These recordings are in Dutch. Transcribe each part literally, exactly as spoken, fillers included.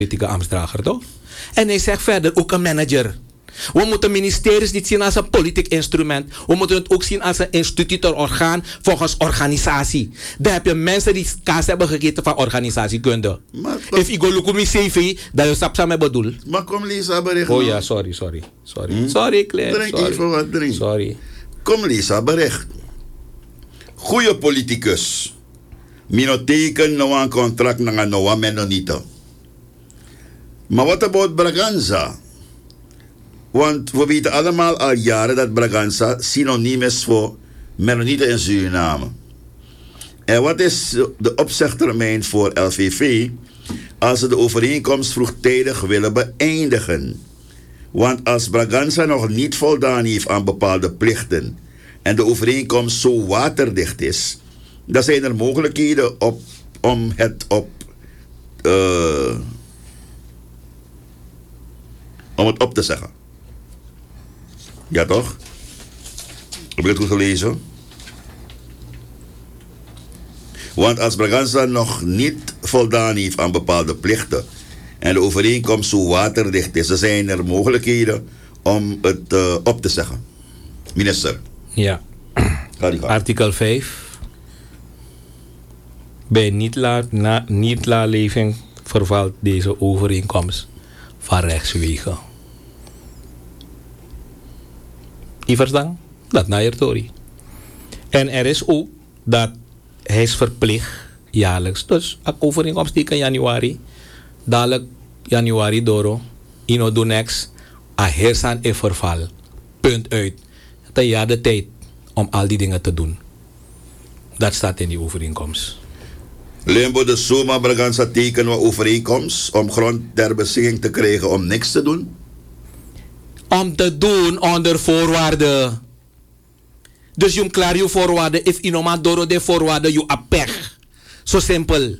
politieke ambtsdrager, toch? En hij zegt verder ook een manager. We moeten ministeries niet zien als een politiek instrument. We moeten het ook zien als een instituut orgaan volgens organisatie. Daar heb je mensen die kaas hebben gegeten van organisatiekunde. If ik go look op mijn cv, dat je sap samen bedoel. Maar kom Lisa bericht. Oh ja, sorry, sorry. Sorry, hmm? sorry Claire. Drink sorry. even wat, drink. Sorry. Kom Lisa bericht. Goeie politicus. Mino teken nou een contract naar nou menonito. Maar wat about Braganza? Want we weten allemaal al jaren dat Braganza synoniem is voor Mennonieten in Suriname. En wat is de opzegtermijn voor L V V als ze de overeenkomst vroegtijdig willen beëindigen? Want als Braganza nog niet voldaan heeft aan bepaalde plichten en de overeenkomst zo waterdicht is, dan zijn er mogelijkheden op, om het op uh, om het op te zeggen. Ja toch? Heb ik het goed gelezen? Want als Braganza nog niet voldaan heeft aan bepaalde plichten en de overeenkomst zo waterdicht is, dan zijn er mogelijkheden om het uh, op te zeggen. Minister. Ja. Ga die gaan. Artikel vijf. Bij niet-naleving vervalt deze overeenkomst van rechtswege. Je verstaan? Dat naar je tori. En er is ook dat hij is verplicht jaarlijks. Dus een overeenkomst die in januari, dadelijk januari doro, ino do next, a hersan e verval. Punt uit. Het is jaar de tijd om al die dingen te doen. Dat staat in die overeenkomst. Limbo de Soma Braganza tekenen we overeenkomst om grond ter beschikking te krijgen om niks te doen? Om te doen onder voorwaarden. Dus je klaar je voorwaarden. If iemand door de voorwaarden, je hebt pech. Zo simpel.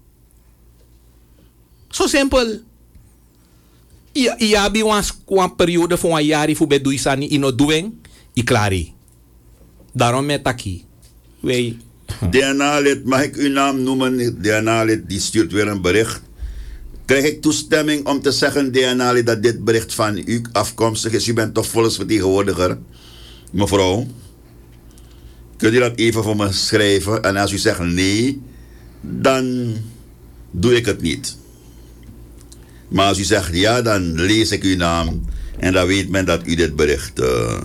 Zo simpel. Ja, ja, bij een periode van een jaar voor bedoel je niet in het doen, je klaar. Daarom met taki. Wij. D N A-lid, mag ik uw naam noemen? D N A-lid die stuurt weer een bericht. Krijg ik toestemming om te zeggen, D N A-lid, dat dit bericht van u afkomstig is? U bent toch volksvertegenwoordiger, mevrouw? Kunt u dat even voor me schrijven? En als u zegt nee, dan doe ik het niet. Maar als u zegt ja, dan lees ik uw naam. En dan weet men dat u dit bericht... Uh...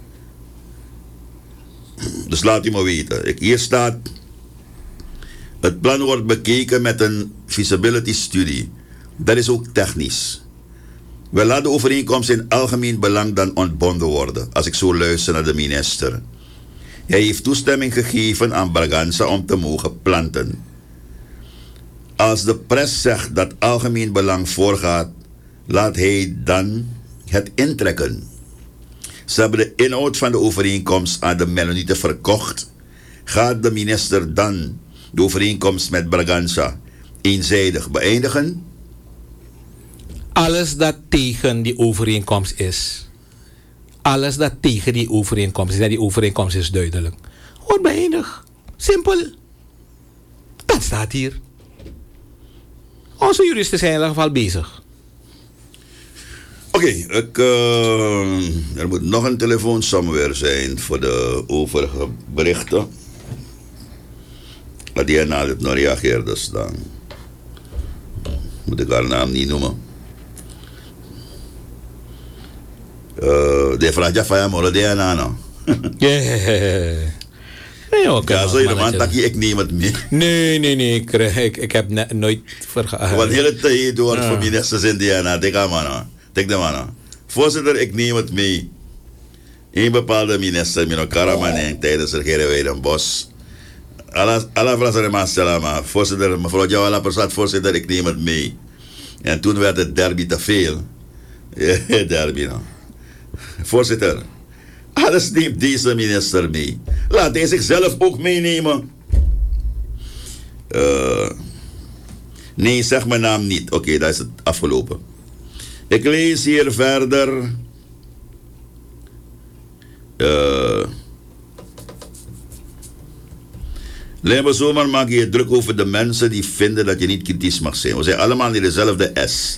Dus laat u me weten. Ik, hier staat... Het plan wordt bekeken met een feasibility studie. Dat is ook technisch. We laten de overeenkomst in algemeen belang dan ontbonden worden. Als ik zo luister naar de minister. Hij heeft toestemming gegeven aan Braganza om te mogen planten. Als de pers zegt dat algemeen belang voorgaat, laat hij dan het intrekken. Ze hebben de inhoud van de overeenkomst aan de Mennonieten verkocht. Gaat de minister dan de overeenkomst met Braganza eenzijdig beëindigen? Alles dat tegen die overeenkomst is. Alles dat tegen die overeenkomst is. En die overeenkomst is duidelijk. Wordt beëindigd. Simpel. Dat staat hier. Onze juristen zijn in ieder geval bezig. Oké, okay, uh, er moet nog een telefoonsomware zijn voor de overige berichten. Maar die na het nog reageerde staan. Moet ik haar naam niet noemen. Uh, de vraag van ja, maar de na. Nee, oké. Ja, zo je de man dat ik neem het mee. Nee, nee, nee. Ik, ik, ik heb ne, nooit vergaan. Wat hele tijd door ja. Voor ministers in Diana. Denk aan man. Denk de man. Voorzitter, ik neem het mee. Een bepaalde minister, Mino Karamaneng, oh. tijdens de regering in Bos. Alla vragen maar stellen, maar voorzitter, mevrouw Jawala Persat, voorzitter, ik neem het mee. En toen werd het derby te veel. Ja, derby nou. Voorzitter, alles neemt deze minister mee. Laat hij zichzelf ook meenemen. Uh, nee, zeg mijn naam niet. Oké, okay, dat is het afgelopen. Ik lees hier verder. Uh, Alleen maar zomaar maak je je druk over de mensen die vinden dat je niet kritisch mag zijn. We zijn allemaal in dezelfde S.